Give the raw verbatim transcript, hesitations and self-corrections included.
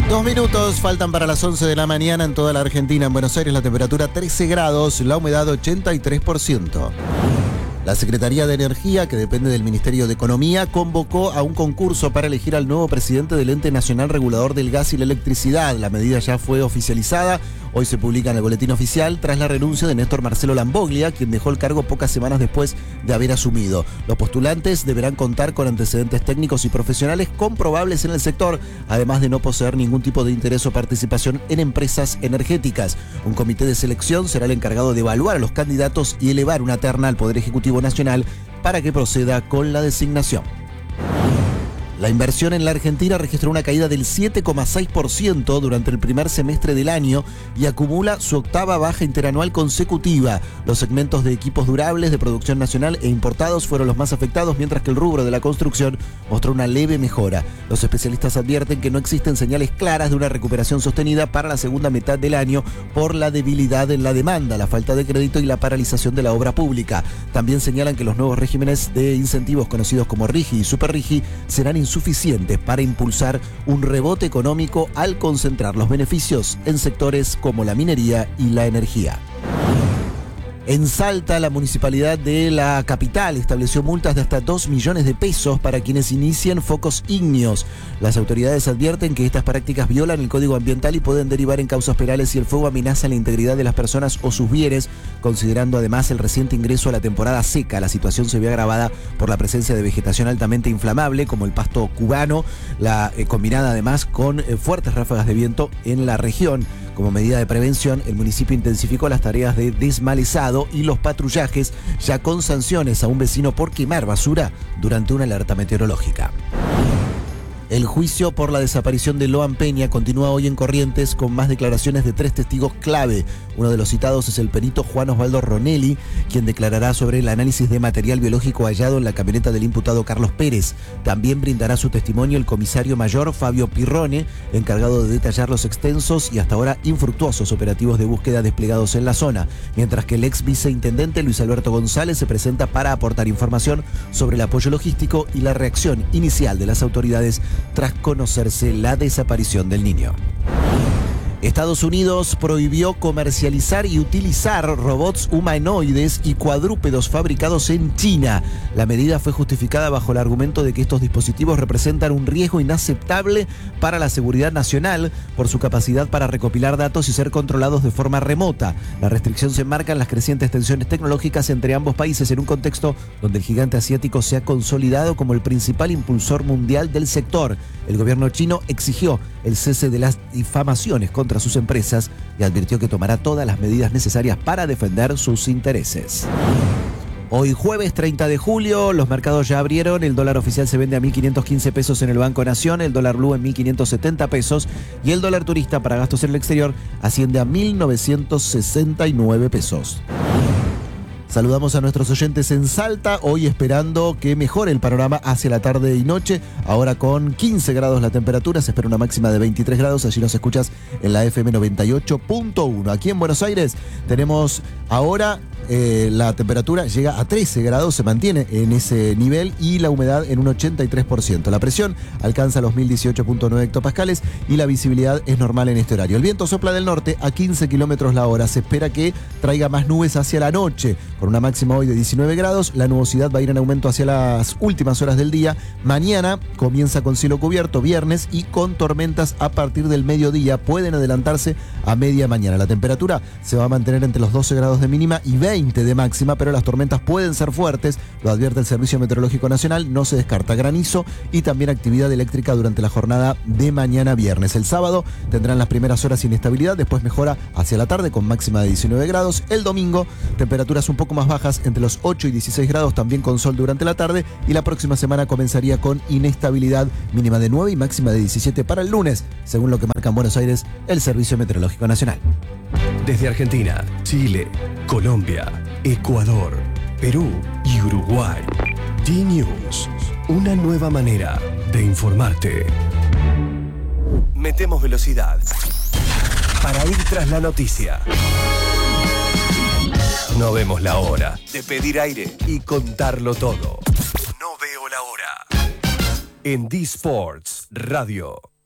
Dos minutos faltan para las once de la mañana en toda la Argentina. En Buenos Aires la temperatura trece grados, la humedad ochenta y tres por ciento. La Secretaría de Energía, que depende del Ministerio de Economía, convocó a un concurso para elegir al nuevo presidente del Ente Nacional Regulador del Gas y la Electricidad. La medida ya fue oficializada. Hoy se publica en el boletín oficial tras la renuncia de Néstor Marcelo Lamboglia, quien dejó el cargo pocas semanas después de haber asumido. Los postulantes deberán contar con antecedentes técnicos y profesionales comprobables en el sector, además de no poseer ningún tipo de interés o participación en empresas energéticas. Un comité de selección será el encargado de evaluar a los candidatos y elevar una terna al Poder Ejecutivo Nacional para que proceda con la designación. La inversión en la Argentina registró una caída del siete coma seis por ciento durante el primer semestre del año y acumula su octava baja interanual consecutiva. Los segmentos de equipos durables, de producción nacional e importados fueron los más afectados, mientras que el rubro de la construcción mostró una leve mejora. Los especialistas advierten que no existen señales claras de una recuperación sostenida para la segunda mitad del año por la debilidad en la demanda, la falta de crédito y la paralización de la obra pública. También señalan que los nuevos regímenes de incentivos conocidos como RIGI y SuperRIGI serán insuficientes para impulsar un rebote económico al concentrar los beneficios en sectores como la minería y la energía. En Salta, la municipalidad de la capital estableció multas de hasta dos millones de pesos para quienes inicien focos ígneos. Las autoridades advierten que estas prácticas violan el Código Ambiental y pueden derivar en causas penales si el fuego amenaza la integridad de las personas o sus bienes, considerando además el reciente ingreso a la temporada seca. La situación se ve agravada por la presencia de vegetación altamente inflamable, como el pasto cubano, la eh, combinada además con eh, fuertes ráfagas de viento en la región. Como medida de prevención, el municipio intensificó las tareas de desmalezado y los patrullajes, ya con sanciones a un vecino por quemar basura durante una alerta meteorológica. El juicio por la desaparición de Loan Peña continúa hoy en Corrientes con más declaraciones de tres testigos clave. Uno de los citados es el perito Juan Osvaldo Ronelli, quien declarará sobre el análisis de material biológico hallado en la camioneta del imputado Carlos Pérez. También brindará su testimonio el comisario mayor Fabio Pirrone, encargado de detallar los extensos y hasta ahora infructuosos operativos de búsqueda desplegados en la zona, mientras que el ex viceintendente Luis Alberto González se presenta para aportar información sobre el apoyo logístico y la reacción inicial de las autoridades tras conocerse la desaparición del niño. Estados Unidos prohibió comercializar y utilizar robots humanoides y cuadrúpedos fabricados en China. La medida fue justificada bajo el argumento de que estos dispositivos representan un riesgo inaceptable para la seguridad nacional por su capacidad para recopilar datos y ser controlados de forma remota. La restricción se enmarca en las crecientes tensiones tecnológicas entre ambos países en un contexto donde el gigante asiático se ha consolidado como el principal impulsor mundial del sector. El gobierno chino exigió el cese de las difamaciones contra sus empresas y advirtió que tomará todas las medidas necesarias para defender sus intereses. Hoy jueves treinta de julio, los mercados ya abrieron, el dólar oficial se vende a mil quinientos quince pesos en el Banco Nación, el dólar blue en mil quinientos setenta pesos y el dólar turista para gastos en el exterior asciende a mil novecientos sesenta y nueve pesos. Saludamos a nuestros oyentes en Salta, hoy esperando que mejore el panorama hacia la tarde y noche. Ahora con quince grados la temperatura, se espera una máxima de veintitrés grados. Allí nos escuchas en la F M noventa y ocho punto uno. Aquí en Buenos Aires tenemos ahora eh, la temperatura llega a trece grados, se mantiene en ese nivel y la humedad en un ochenta y tres por ciento. La presión alcanza los mil dieciocho punto nueve hectopascales y la visibilidad es normal en este horario. El viento sopla del norte a quince kilómetros la hora. Se espera que traiga más nubes hacia la noche. Con una máxima hoy de diecinueve grados, la nubosidad va a ir en aumento hacia las últimas horas del día. Mañana comienza con cielo cubierto, viernes, y con tormentas a partir del mediodía. Pueden adelantarse a media mañana. La temperatura se va a mantener entre los doce grados de mínima y veinte de máxima, pero las tormentas pueden ser fuertes, lo advierte el Servicio Meteorológico Nacional. No se descarta granizo y también actividad eléctrica durante la jornada de mañana viernes. El sábado tendrán las primeras horas inestabilidad, después mejora hacia la tarde con máxima de diecinueve grados. El domingo, temperaturas un poco más bajas entre los ocho y dieciséis grados, también con sol durante la tarde, y la próxima semana comenzaría con inestabilidad, mínima de nueve y máxima de diecisiete para el lunes, según lo que marca en Buenos Aires el Servicio Meteorológico Nacional. Desde Argentina, Chile, Colombia, Ecuador, Perú y Uruguay, D-News, una nueva manera de informarte. Metemos velocidad para ir tras la noticia. No vemos la hora de pedir aire y contarlo todo. No veo la hora. En D-Sports Radio.